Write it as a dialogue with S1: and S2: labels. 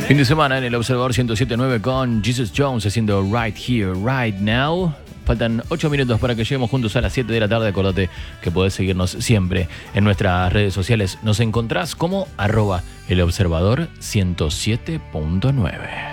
S1: Fin de semana en el Observador 107.9 con Jesus Jones haciendo Right Here, Right Now. Faltan 8 minutos para que lleguemos juntos a las 7 de la tarde. Acordate que podés seguirnos siempre en nuestras redes sociales. Nos encontrás como @elobservador 107.9.